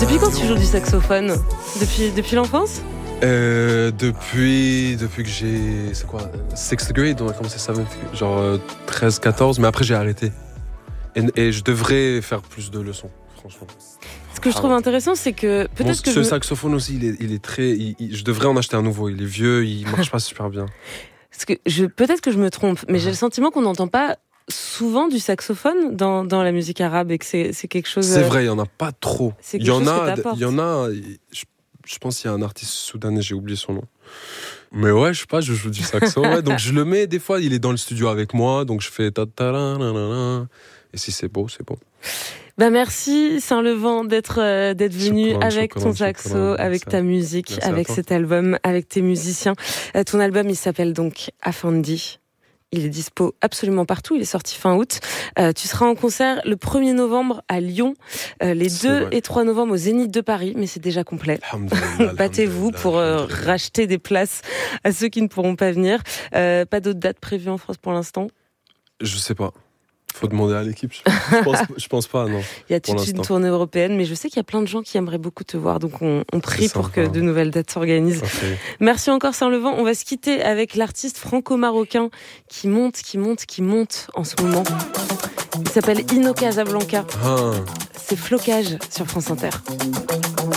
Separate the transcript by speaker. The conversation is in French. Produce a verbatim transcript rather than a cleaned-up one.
Speaker 1: Depuis quand tu joues du saxophone ? Depuis, depuis l'enfance ?
Speaker 2: Euh, depuis, depuis que j'ai, c'est quoi, sixth grade, on a commencé seventh, genre euh, treize quatorze, mais après j'ai arrêté. Et, et je devrais faire plus de leçons, franchement.
Speaker 1: Ce que je trouve intéressant, c'est que peut-être
Speaker 2: bon,
Speaker 1: que
Speaker 2: ce
Speaker 1: je...
Speaker 2: saxophone aussi, il est, il est très, il, il, je devrais en acheter un nouveau. Il est vieux, il marche pas super bien.
Speaker 1: Parce que je, peut-être que je me trompe, mais j'ai le sentiment qu'on n'entend pas souvent du saxophone dans, dans la musique arabe et que c'est, c'est quelque chose.
Speaker 2: C'est vrai, il y en a pas trop.
Speaker 1: C'est
Speaker 2: il y en a,
Speaker 1: il
Speaker 2: y en a. Je, je pense qu'il y a un artiste soudanais, j'ai oublié son nom. Mais ouais, je sais pas, je joue du saxo, ouais, donc je le mets, des fois, il est dans le studio avec moi, donc je fais ta ta la la la. Et si c'est beau, c'est beau.
Speaker 1: Bah merci Saint-Levant d'être euh, d'être venu
Speaker 2: Chocolat,
Speaker 1: avec
Speaker 2: chocolat,
Speaker 1: ton saxo,
Speaker 2: chocolat,
Speaker 1: avec ta musique,
Speaker 2: merci
Speaker 1: avec cet album, avec tes musiciens. Euh, ton album, il s'appelle donc Afandi. Il est dispo absolument partout. Il est sorti fin août. Euh, tu seras en concert le premier novembre à Lyon, euh, les
Speaker 2: C'est
Speaker 1: deux
Speaker 2: vrai.
Speaker 1: et trois novembre au Zénith de Paris, mais c'est déjà complet. Battez-vous pour euh, racheter des places à ceux qui ne pourront pas venir. Euh, pas d'autres dates prévues en France pour l'instant ?
Speaker 2: Je sais pas. Faut demander à l'équipe. Je pense, je pense pas, non.
Speaker 1: Il y a toute une tournée européenne, mais je sais qu'il y a plein de gens qui aimeraient beaucoup te voir, donc on, on prie pour que de nouvelles dates s'organisent. Okay. Merci encore Saint-Levant. On va se quitter avec l'artiste franco-marocain qui monte, qui monte, qui monte en ce moment. Il s'appelle Ino Casablanca. Ah. C'est Flocage sur France Inter.